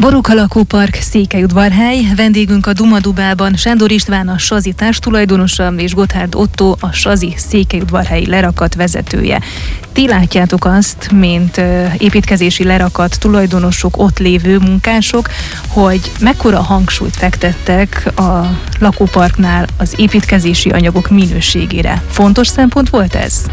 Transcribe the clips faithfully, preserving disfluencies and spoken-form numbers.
Boróka lakópark, Székelyudvarhely, vendégünk a Duma Dubában Sándor István, a Sazi társtulajdonosa, és Gotthárd Ottó, a Sazi Székelyudvarhelyi lerakat vezetője. Ti látjátok azt, mint építkezési lerakat tulajdonosok, ott lévő munkások, hogy mekkora hangsúlyt fektettek a lakóparknál az építkezési anyagok minőségére. Fontos szempont volt ez?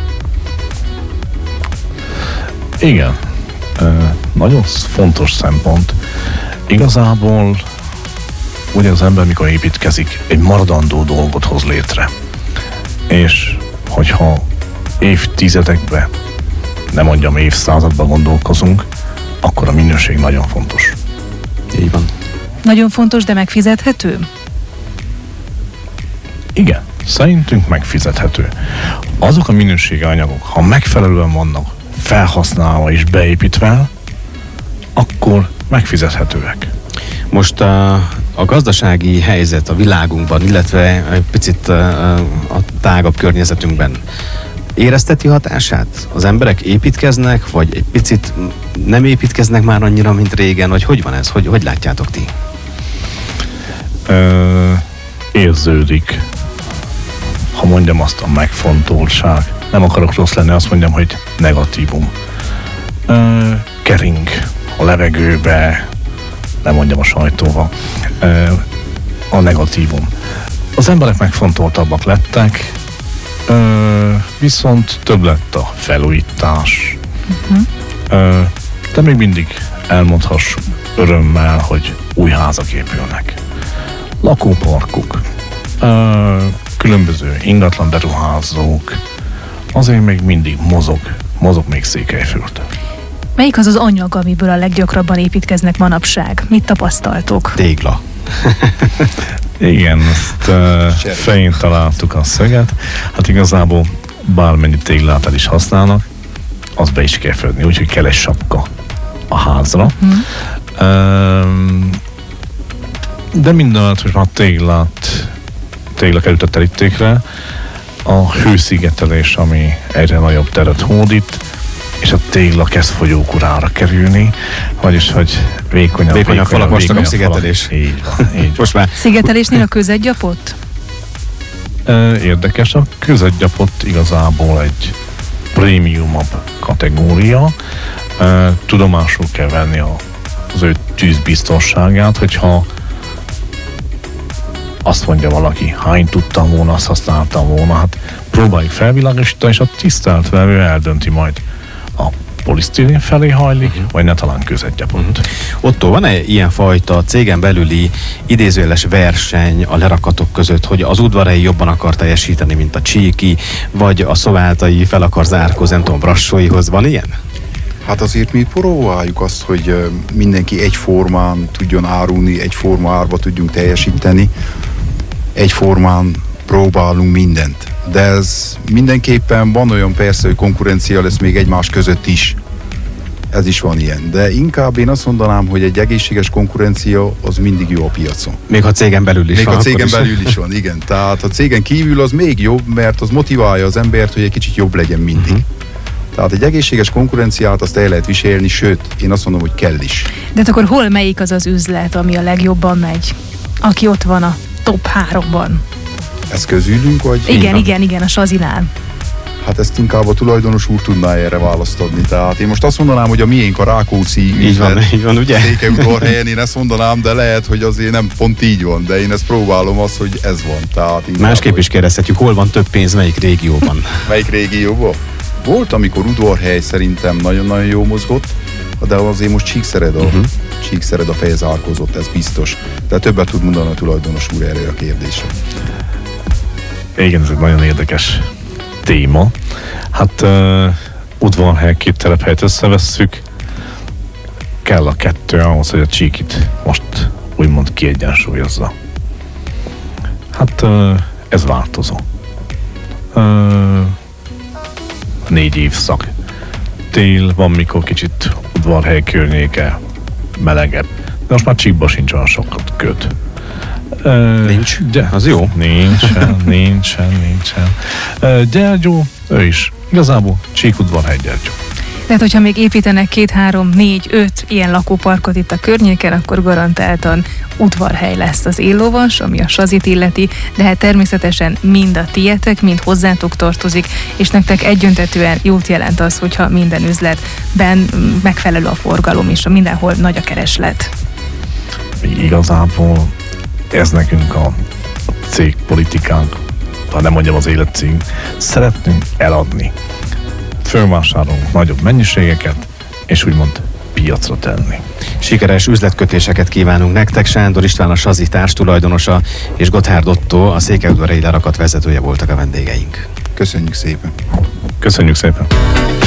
Igen, nagyon fontos szempont. Igazából ugye az ember, mikor építkezik, egy maradandó dolgot hoz létre. És hogyha évtizedekbe, nem mondjam évszázadban gondolkozunk, akkor a minőség nagyon fontos. Így van. Nagyon fontos, de megfizethető? Igen, szerintünk megfizethető. Azok a minőségi anyagok, ha megfelelően vannak felhasználva és beépítve, akkor megfizethetőek. Most a, a gazdasági helyzet a világunkban, illetve egy picit a, a tágabb környezetünkben érezteti hatását? Az emberek építkeznek, vagy egy picit nem építkeznek már annyira, mint régen, vagy hogy van ez? Hogy, hogy látjátok ti? Ö, érződik, ha mondjam azt, a megfontoltság. Nem akarok rossz lenni, azt mondjam, hogy negatívum. Ö, kering a levegőbe, nem mondjam a sajtóba, ö, a negatívum. Az emberek megfontoltabbak lettek, ö, viszont több lett a felújítás. Uh-huh. Ö, de még mindig elmondhassuk örömmel, hogy új házak épülnek. Lakóparkok, ö, különböző ingatlan beruházók, azért még mindig mozog, mozog még Székelyföld. Melyik az az anyag, amiből a leggyakrabban építkeznek manapság? Mit tapasztaltok? Tégla. Igen, ezt uh, fején találtuk a szöget. Hát igazából bármennyi téglát el is használnak, az be is kell födni, úgyhogy kell egy sapka a házra. Hmm. Um, de mindent, hogy már téglát, tégla került a terítékre, a hőszigetelés, ami egyre nagyobb teret hódít, és a tégla kezd folyókurára kerülni, vagyis, hogy vékonyabb, vékonyabb falak, vastagabb szigetelés. Így van, így Most már. Szigetelésnél a közeggyapott? Érdekes, a közeggyapott igazából egy prémiumabb kategória. Tudomásul kell venni az ő tűzbiztonságát, hogyha azt mondja valaki, hány tudtam volna, azt használtam volna, hát próbáljuk felvilágosítani, és a tisztelt vevő eldönti majd, a polisztirén felé hajlik, uh-huh. vagy ne talán közeggyapott. Uh-huh. Ottó, van-e ilyenfajta cégen belüli idézőjeles verseny a lerakatok között, hogy az udvarhelyi jobban akar teljesíteni, mint a Csíki, vagy a Szovátai fel akar zárkózni, nem tudom, Brassóihoz, van ilyen? Hát azért mi próbáljuk azt, hogy mindenki egyformán tudjon árulni, egyforma árba tudjunk teljesíteni, egyformán próbálunk mindent. De ez mindenképpen van olyan persze, hogy konkurencia lesz még egymás között is. Ez is van ilyen. De inkább én azt mondanám, hogy egy egészséges konkurencia az mindig jó a piacon. Még ha cégen belül is még van. Még a cégen belül is van, igen. Tehát a cégen kívül az még jobb, mert az motiválja az embert, hogy egy kicsit jobb legyen mindig. Uh-huh. Tehát egy egészséges konkurenciát azt el lehet viselni, sőt, én azt mondom, hogy kell is. De hát akkor hol melyik az az üzlet, ami a legjobban megy? Aki ott van a top háromban? Ez közülünk, vagy? Igen, igen, igen, a Sazinál. Hát ezt inkább a tulajdonos úr tudná erre választ adni. Tehát én most azt mondanám, hogy a miénk a Rákóczi így üzlet, van, így van, ugye? Székelyudvarhelyen, én ezt mondanám, de lehet, hogy azért nem pont így van, de én ezt próbálom azt, hogy ez van. Tehát másképp is kérdezhetjük, hol van több pénz, melyik régióban? Melyik régióban? Volt, amikor Udvarhely szerintem nagyon-nagyon jó mozgott, de azért most Csíkszered a, uh-huh. Csíkszered a fejezárkozott, ez biztos. De többet tud mondani a tulajdonos úr erre a kérdésre. Igen, ez egy nagyon érdekes téma. Hát uh, Udvarhely, két telephelyet összevesszük, kell a kettő ahhoz, hogy a Csíkit most úgymond kiegyensúlyozza. Hát uh, ez változó. Uh, négy évszak. Tél van, mikor kicsit Udvarhely környéke melegebb. De most már Csíkba sincs olyan sokat köt. Uh, nincs. De, az jó. Nincsen, nincsen, nincsen. Uh, Gyergyó, ő is. Igazából Csíkudvarhely Gyergyó. Tehát, hogyha még építenek két, három, négy, öt ilyen lakóparkot itt a környéken, akkor garantáltan udvarhely lesz az Éllovas, ami a Sazit illeti, de hát természetesen mind a tietek, mind hozzátok tartozik, és nektek egyöntetően jót jelent az, hogyha minden üzletben megfelelő a forgalom, és mindenhol nagy a kereslet. Igazából ez nekünk a cégpolitikánk, ha nem mondjam az életcég, szeretnünk eladni. Fölvásárolunk nagyobb mennyiségeket, és úgymond piacra tenni. Sikeres üzletkötéseket kívánunk nektek. Sándor István, a Sazi társtulajdonosa, és Gotthárd Ottó, a Székelyudvarhelyi Lerakat vezetője voltak a vendégeink. Köszönjük szépen! Köszönjük szépen!